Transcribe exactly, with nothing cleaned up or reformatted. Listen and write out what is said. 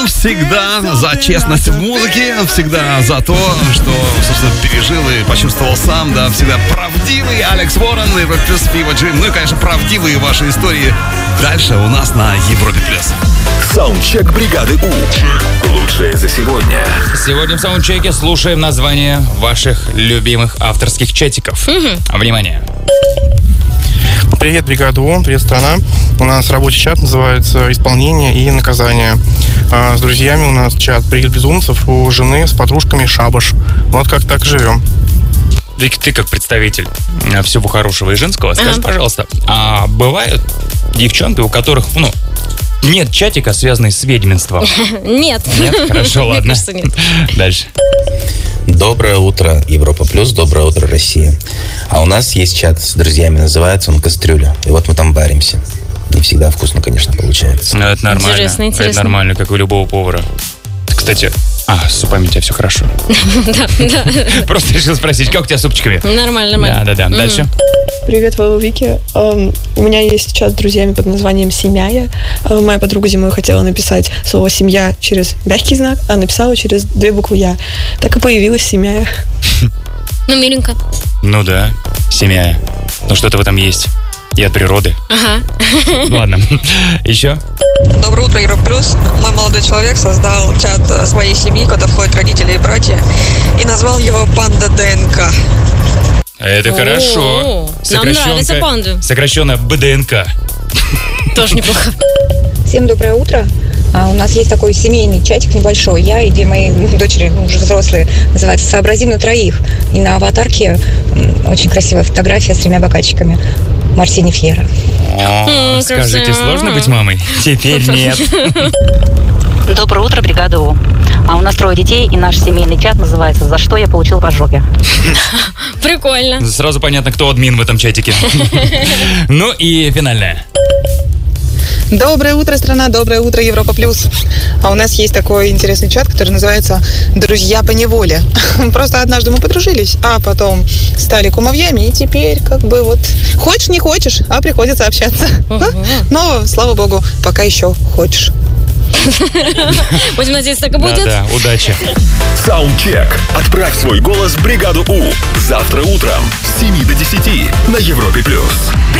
Ну, всегда за честность в музыке, всегда за то, что, собственно, пережил и почувствовал сам, да, всегда правдивый Алекс Уоррен, Европа Плюс, Пиво Джим, ну и, конечно, правдивые ваши истории дальше у нас на Европе Плюс. Саундчек бригады У. Лучшее за сегодня. Сегодня в саундчеке слушаем название ваших любимых авторских чатиков. Угу. Внимание. Привет, бригада У, привет, страна. У нас рабочий чат называется «Исполнение и наказание». А с друзьями у нас чат «Бригад безумцев», у жены с подружками «Шабаш». Вот как так живем. Вик, ты как представитель всего хорошего и женского, скажи, ага. пожалуйста, а бывают девчонки, у которых, ну, нет чатика, связанный с ведьминством? Нет. Нет? Хорошо, ладно. Мне кажется, нет. Дальше. Доброе утро, Европа Плюс, доброе утро, Россия. А у нас есть чат с друзьями, называется он «Кастрюля». И вот мы там варимся. Не всегда вкусно, конечно, получается. Ну, это нормально. Интересно, интересно. Это нормально, как у любого повара. Кстати, а, с супами у тебя все хорошо. Да, да. Просто решил спросить, как у тебя с супчиками? Нормально, нормально. Да, да, да. Дальше. Привет, Вова, Вики. Um, у меня есть чат с друзьями под названием «Семья». Uh, моя подруга зимой хотела написать слово «семья» через мягкий знак, а написала через две буквы «я». Так и появилась «Семья». Ну, миленько. Ну да, семья. Ну что-то в этом есть. И от природы. Ага. Ладно. Еще? Доброе утро, Европа Плюс. Мой молодой человек создал чат своей семьи, куда входят родители и братья, и назвал его «Панда ДНК». Это хорошо. Нам нравится панда. Сокращенно БДНК. Тоже неплохо. Всем доброе утро. А, у нас есть такой семейный чатик небольшой. Я и две мои дочери, ну, уже взрослые, называется «Сообразим на троих». И на аватарке очень красивая фотография с тремя бокальчиками. Марсини Фьера. О, скажите, сложно быть мамой? Теперь нет. Доброе утро, бригада У. А у нас трое детей, и наш семейный чат называется «За что я получил по жопе». Прикольно. Сразу понятно, кто админ в этом чатике. Ну и финальное. Доброе утро, страна, доброе утро, Европа Плюс. А у нас есть такой интересный чат, который называется «Друзья по неволе». Просто однажды мы подружились, а потом стали кумовьями, и теперь как бы вот хочешь, не хочешь, а приходится общаться. Но, слава богу, пока еще хочешь. Будем надеяться, так и будет. Да, да, удачи. Саундчек. Отправь свой голос в бригаду У. Завтра утром с семи до десяти на Европе Плюс.